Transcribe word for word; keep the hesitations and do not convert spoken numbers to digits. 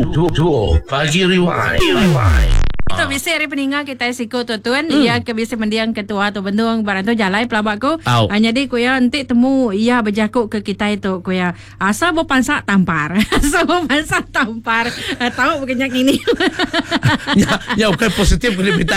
Duo Pagi Rewind. Rewind. Tu biasa hari peninggal kita siko tuan-tuan hmm. ia ke biasa mendiang ketua tu bendung barang tu jalai pelabak ko hanya di ko ya nanti temu ia berjakuk ke kita itu ko ya asal bo pansak tampar asal bo pansak tampar tahu kenyak ini ya ya okay positif boleh